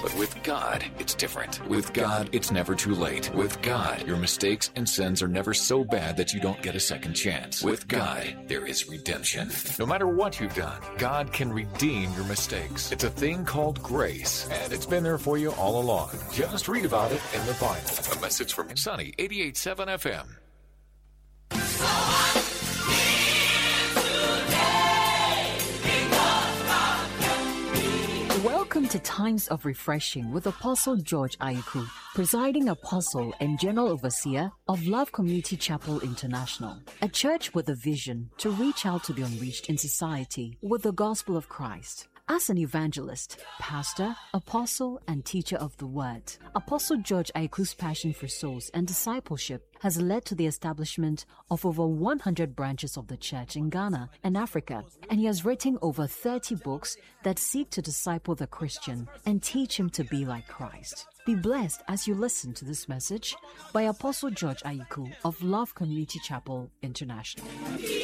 But with God, it's different. With God, it's never too late. With God, your mistakes and sins are never so bad that you don't get a second chance. With God, there is redemption. No matter what you've done, God can redeem your mistakes. It's a thing called grace, and it's been there for you all along. Just read about it in the Bible. A message from Sunny 88.7 FM. Welcome to Times of Refreshing with Apostle George Aiku, presiding apostle and general overseer of Love Community Chapel International, a church with a vision to reach out to the unreached in society with the gospel of Christ. As an evangelist, pastor, apostle, and teacher of the word, Apostle George Aiku's passion for souls and discipleship has led to the establishment of over 100 branches of the church in Ghana and Africa, and he has written over 30 books that seek to disciple the Christian and teach him to be like Christ. Be blessed as you listen to this message by Apostle George Aiku of Love Community Chapel International.